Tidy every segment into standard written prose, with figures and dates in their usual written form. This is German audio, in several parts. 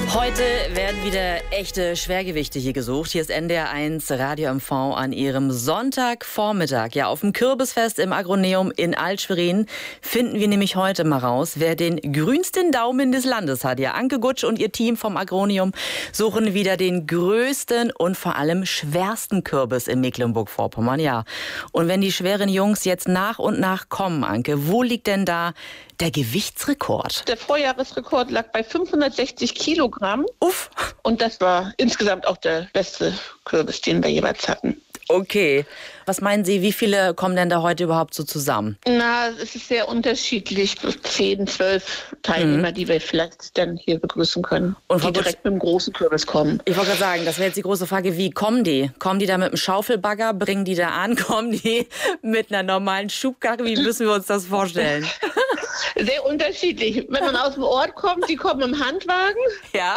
Heute werden wieder echte Schwergewichte hier gesucht. Hier ist NDR1 Radio MV an ihrem Sonntagvormittag. Ja, auf dem Kürbisfest im Agroneum in Alt-Schwerin finden wir nämlich heute mal raus, wer den grünsten Daumen des Landes hat. Ja, Anke Gutsch und ihr Team vom Agroneum suchen wieder den größten und vor allem schwersten Kürbis in Mecklenburg-Vorpommern. Ja, und wenn die schweren Jungs jetzt nach und nach kommen, Anke, wo liegt denn da der Gewichtsrekord? Der Vorjahresrekord lag bei 560 Kilogramm. Uff. Und das war insgesamt auch der beste Kürbis, den wir jeweils hatten. Okay. Was meinen Sie, wie viele kommen denn da heute überhaupt so zusammen? Na, es ist sehr unterschiedlich. 10, 12 Teilnehmer, die wir vielleicht dann hier begrüßen können. Und die direkt mit dem großen Kürbis kommen. Ich wollte gerade sagen, das wäre jetzt die große Frage, wie kommen die? Kommen die da mit einem Schaufelbagger, bringen die da an? Kommen die mit einer normalen Schubkarre? Wie müssen wir uns das vorstellen? Sehr unterschiedlich. Wenn man aus dem Ort kommt, die kommen im Handwagen. Ja.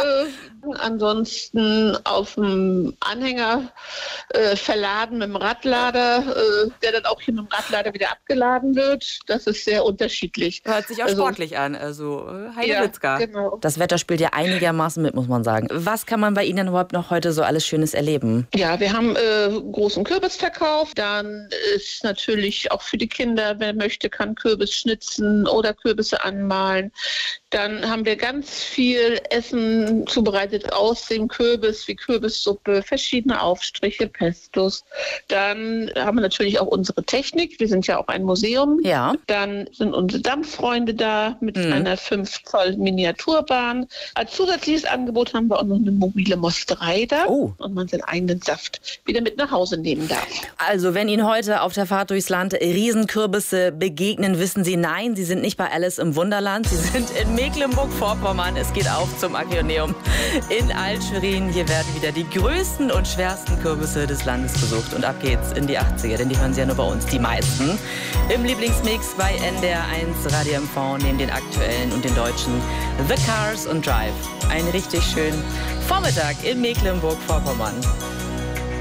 Ansonsten auf dem Anhänger verladen mit dem Radlader, der dann auch hier mit dem Radlader wieder abgeladen wird. Das ist sehr unterschiedlich. Hört sich auch sportlich an, also Heidewitzka. Ja, genau. Das Wetter spielt ja einigermaßen mit, muss man sagen. Was kann man bei Ihnen überhaupt noch heute so alles Schönes erleben? Ja, wir haben großen Kürbisverkauf. Dann ist natürlich auch für die Kinder, wer möchte, kann Kürbis schnitzen oder Kürbisse anmalen. Dann haben wir ganz viel Essen zubereitet aus dem Kürbis, wie Kürbissuppe, verschiedene Aufstriche, Pestos. Dann haben wir natürlich auch unsere Technik. Wir sind ja auch ein Museum. Ja. Dann sind unsere Dampffreunde da mit einer 5 Zoll Miniaturbahn. Als zusätzliches Angebot haben wir auch noch eine mobile Mosterei da. Oh. Und man seinen eigenen Saft wieder mit nach Hause nehmen darf. Also, wenn Ihnen heute auf der Fahrt durchs Land Riesenkürbisse begegnen, wissen Sie, nein, Sie sind nicht bei Alice im Wunderland. Sie sind in Mecklenburg-Vorpommern. Es geht auf zum Agroneum in Alt-Schwerin. Hier werden wieder die größten und schwersten Kürbisse des Landes gesucht. Und ab geht's in die 80er, denn die hören Sie ja nur bei uns, die meisten. Im Lieblingsmix bei NDR1 Radio MV neben den aktuellen und den deutschen The Cars und Drive. Einen richtig schönen Vormittag in Mecklenburg-Vorpommern.